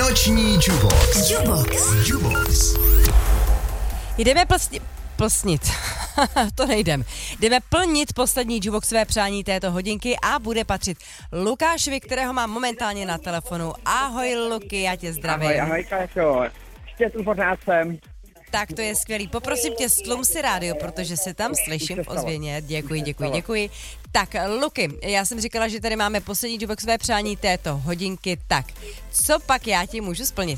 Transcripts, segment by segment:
Noční Jubox. Jdeme plnit. To nejdem. Jdeme plnit poslední Juboxové přání této hodinky a bude patřit Lukášovi, kterého mám momentálně na telefonu. Ahoj Luky, já tě zdravím. Ahoj Kášo, ještě tu pořád jsem. Tak to je skvělý. Poprosím tě, stlum si rádio, protože se tam slyším v ozvěně. Děkuji. Tak, Luky, já jsem říkala, že tady máme poslední Juboxové přání této hodinky. Tak, co pak já ti můžu splnit?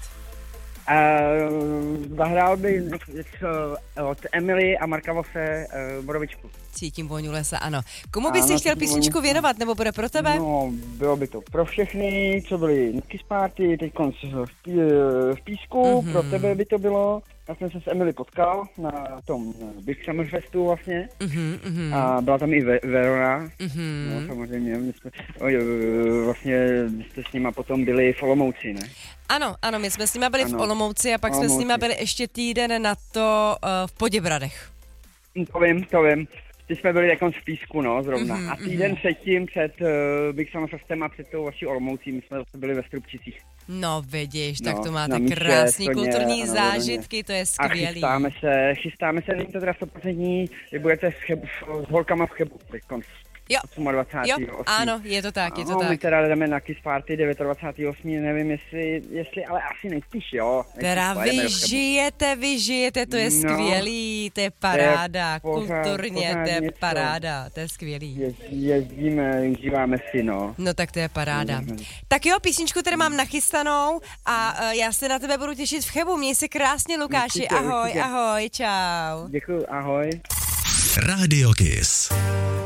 Zahrál bych od Emily a Marka Vose Borovičku. Cítím vůňu lesa, ano. Komu bys si chtěl písničku věnovat, nebo bude pro tebe? No, bylo by to pro všechny, co byli na Kiss Party, teď v Písku, pro tebe by to bylo. Já jsem se s Emily potkal na tom Big Summer Festu vlastně. A byla tam i Verona. No, samozřejmě, my jsme s nima potom byli v Olomouci, ne? Ano, my jsme s nima byli v Olomouci a pak jsme s nima byli ještě týden na to v Poděbradech. To vím. Ty jsme byli jako v Písku, no, zrovna. A týden předtím, před Big Summer Festem a před tou vaší Olomoucí, my jsme zase byli ve Strupčicích. No vidíš, tak to máte krásný kulturní zážitky, to je skvělý. A chystáme se, není to teda 100%, vy budete s holkama v Chebu, Jo, 28. ano, je to tak. My teda jdeme na Kiss Party 29.8. Nevím, jestli, ale asi nejspíš, jo. Teda vy žijete, to je skvělý, to je paráda, kulturně, to je paráda, to je skvělý. Jezdíme, užíváme si, no. No tak to je paráda. Tak jo, písničku tady mám nachystanou a já se na tebe budu těšit v Chebu, měj se krásně, Lukáši, ahoj, čau. Děkuju, ahoj. Radio Kiss.